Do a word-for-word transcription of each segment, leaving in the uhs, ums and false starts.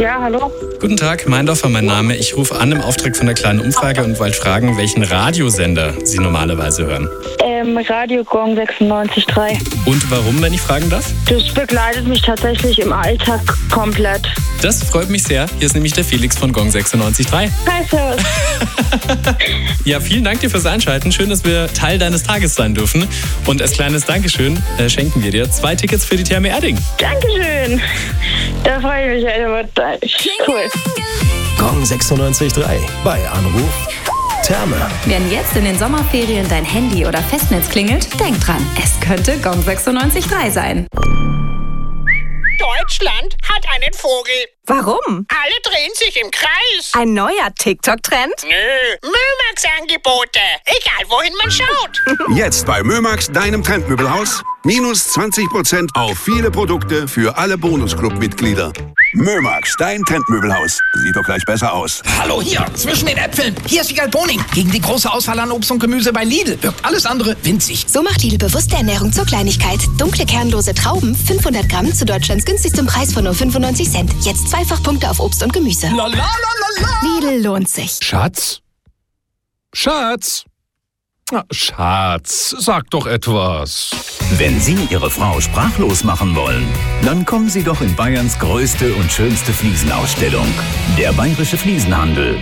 Ja, hallo. Guten Tag, Meindorfer, mein Name. Ich rufe an im Auftrag von der kleinen Umfrage und wollte fragen, welchen Radiosender Sie normalerweise hören. Ähm, Radio Gong sechsundneunzig Komma drei. Und warum, wenn ich fragen darf? Das begleitet mich tatsächlich im Alltag komplett. Das freut mich sehr. Hier ist nämlich der Felix von Gong sechsundneunzig Komma drei. Hi, servus. Ja, vielen Dank dir fürs Einschalten. Schön, dass wir Teil deines Tages sein dürfen. Und als kleines Dankeschön äh, schenken wir dir zwei Tickets für die Therme Erding. Dankeschön. Da freue ich mich. Also, cool. Gong sechsundneunzig Komma drei. Bei Anruf Therme. Wenn jetzt in den Sommerferien dein Handy oder Festnetz klingelt, denk dran, es könnte Gong sechsundneunzig Komma drei sein. Deutschland hat einen Vogel. Warum? Alle drehen sich im Kreis. Ein neuer TikTok-Trend? Nö, Mömax-Angebote. Egal, wohin man schaut. Jetzt bei Mömax, deinem Trendmöbelhaus. Minus zwanzig Prozent auf viele Produkte für alle Bonusclub-Mitglieder. Mömax, dein Trendmöbelhaus. Sieht doch gleich besser aus. Hallo hier, zwischen den Äpfeln. Hier ist Wiegald Boning. Gegen die große Auswahl an Obst und Gemüse bei Lidl wirkt alles andere winzig. So macht Lidl bewusste Ernährung zur Kleinigkeit. Dunkle, kernlose Trauben, fünfhundert Gramm zu Deutschlands günstigstem Preis von nur fünfundneunzig Cent. Jetzt zweifach Punkte auf Obst und Gemüse. La, la, la, la, la. Lidl lohnt sich. Schatz? Schatz? Na, Schatz, sag doch etwas. Wenn Sie Ihre Frau sprachlos machen wollen, dann kommen Sie doch in Bayerns größte und schönste Fliesenausstellung. Der Bayerische Fliesenhandel.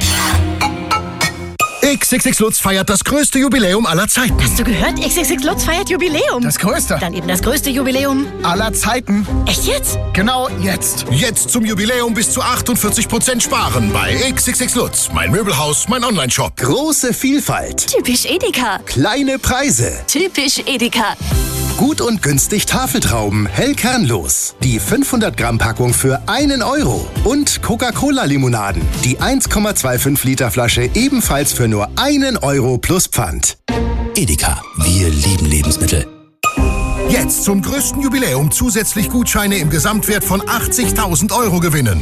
X X X Lutz feiert das größte Jubiläum aller Zeiten. Hast du gehört? X X X Lutz feiert Jubiläum. Das größte? Dann eben das größte Jubiläum aller Zeiten. Echt jetzt? Genau jetzt. Jetzt zum Jubiläum bis zu achtundvierzig Prozent sparen bei X X X Lutz. Mein Möbelhaus, mein Onlineshop. Große Vielfalt. Typisch Edeka. Kleine Preise. Typisch Edeka. Gut und günstig Tafeltrauben, hell kernlos. Die fünfhundert Gramm Packung für einen Euro. Und Coca-Cola-Limonaden. Die eins Komma fünfundzwanzig Liter Flasche ebenfalls für nur einen Euro plus Pfand. Edeka, wir lieben Lebensmittel. Jetzt zum größten Jubiläum zusätzlich Gutscheine im Gesamtwert von achtzigtausend Euro gewinnen.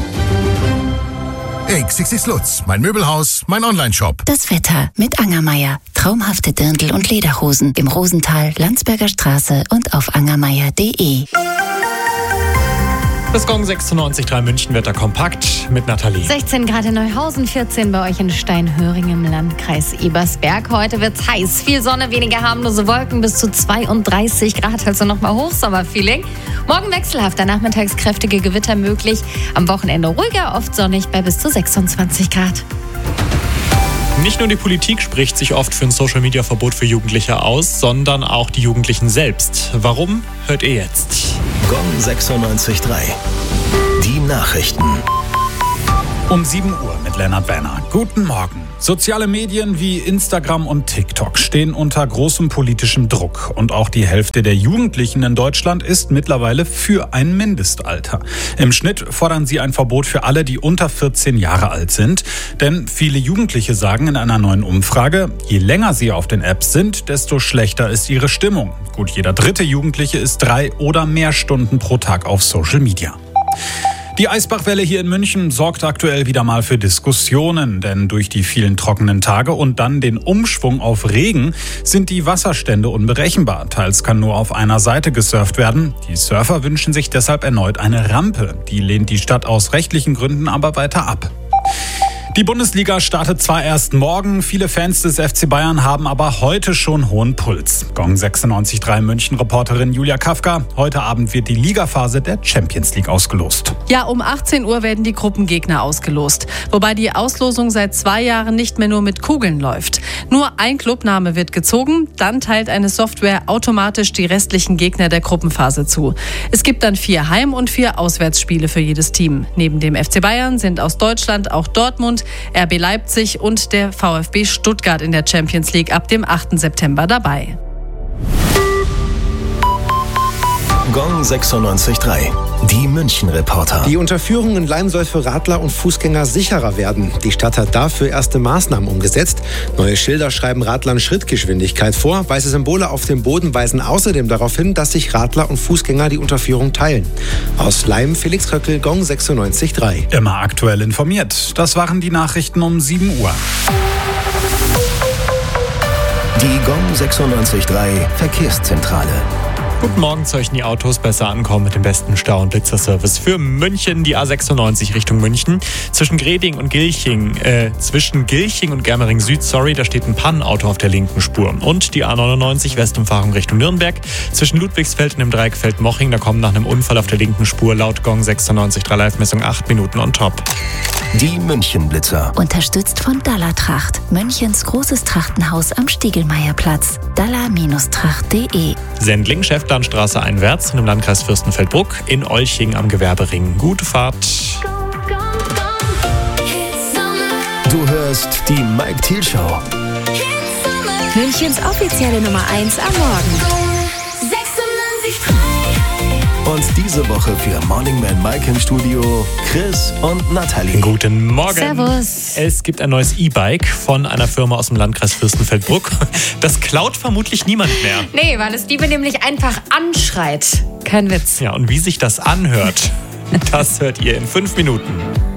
X X X Lutz, mein Möbelhaus, mein Onlineshop. Das Wetter mit Angermeier. Traumhafte Dirndl- und Lederhosen im Rosental, Landsberger Straße und auf angermeier punkt de. Das Gong sechsundneunzig Komma drei Münchenwetter kompakt mit Nathalie. sechzehn Grad in Neuhausen, vierzehn bei euch in Steinhöring im Landkreis Ebersberg. Heute wird's heiß, viel Sonne, weniger harmlose Wolken, bis zu zweiunddreißig Grad, also nochmal Hochsommerfeeling. Morgen wechselhafter, nachmittags kräftige Gewitter möglich. Am Wochenende ruhiger, oft sonnig bei bis zu sechsundzwanzig Grad. Nicht nur die Politik spricht sich oft für ein Social-Media-Verbot für Jugendliche aus, sondern auch die Jugendlichen selbst. Warum, hört ihr jetzt. Gong sechsundneunzig Komma drei. Die Nachrichten. Um sieben Uhr mit Lennart Werner. Guten Morgen. Soziale Medien wie Instagram und TikTok stehen unter großem politischem Druck. Und auch die Hälfte der Jugendlichen in Deutschland ist mittlerweile für ein Mindestalter. Im Schnitt fordern sie ein Verbot für alle, die unter vierzehn Jahre alt sind. Denn viele Jugendliche sagen in einer neuen Umfrage, je länger sie auf den Apps sind, desto schlechter ist ihre Stimmung. Gut, jeder dritte Jugendliche ist drei oder mehr Stunden pro Tag auf Social Media. Die Eisbachwelle hier in München sorgt aktuell wieder mal für Diskussionen, denn durch die vielen trockenen Tage und dann den Umschwung auf Regen sind die Wasserstände unberechenbar. Teils kann nur auf einer Seite gesurft werden. Die Surfer wünschen sich deshalb erneut eine Rampe. Die lehnt die Stadt aus rechtlichen Gründen aber weiter ab. Die Bundesliga startet zwar erst morgen, viele Fans des F C Bayern haben aber heute schon hohen Puls. Gong sechsundneunzig Komma drei München-Reporterin Julia Kafka. Heute Abend wird die Ligaphase der Champions League ausgelost. Ja, um achtzehn Uhr werden die Gruppengegner ausgelost. Wobei die Auslosung seit zwei Jahren nicht mehr nur mit Kugeln läuft. Nur ein Clubname wird gezogen, dann teilt eine Software automatisch die restlichen Gegner der Gruppenphase zu. Es gibt dann vier Heim- und vier Auswärtsspiele für jedes Team. Neben dem F C Bayern sind aus Deutschland auch Dortmund, R B Leipzig und der VfB Stuttgart in der Champions League ab dem achten September dabei. Gong sechsundneunzig Komma drei. Die München-Reporter. Die Unterführung in Leim soll für Radler und Fußgänger sicherer werden. Die Stadt hat dafür erste Maßnahmen umgesetzt. Neue Schilder schreiben Radlern Schrittgeschwindigkeit vor. Weiße Symbole auf dem Boden weisen außerdem darauf hin, dass sich Radler und Fußgänger die Unterführung teilen. Aus Leim, Felix Kröckel, Gong sechsundneunzig Komma drei. Immer aktuell informiert. Das waren die Nachrichten um sieben Uhr. Die Gong sechsundneunzig Komma drei Verkehrszentrale. Guten Morgen, sollten die Autos besser ankommen mit dem besten Stau- und Blitzerservice für München. Die A sechsundneunzig Richtung München. Zwischen Greding und Gilching, äh, zwischen Gilching und Germering Süd, sorry, da steht ein Pannenauto auf der linken Spur. Und die A neunundneunzig Westumfahrung Richtung Nürnberg. Zwischen Ludwigsfeld und dem Dreieck Feldmoching, da kommen nach einem Unfall auf der linken Spur laut Gong sechsundneunzig Komma drei Live-Messung acht Minuten on top. Die München-Blitzer. Unterstützt von Dalla Tracht. Münchens großes Trachtenhaus am Stiegelmeierplatz. dalla Tracht punkt de. Sendling, Schäftlarnstraße einwärts im Landkreis Fürstenfeldbruck. In Olching am Gewerbering. Gute Fahrt. Du hörst die Mike Thiel Show. Münchens offizielle Nummer eins am Morgen. Und diese Woche für Morning Man Mike im Studio Chris und Nathalie. Guten Morgen. Servus. Es gibt ein neues E-Bike von einer Firma aus dem Landkreis Fürstenfeldbruck. Das klaut vermutlich niemand mehr. Nee, weil es die nämlich einfach anschreit. Kein Witz. Ja, und wie sich das anhört, das hört ihr in fünf Minuten.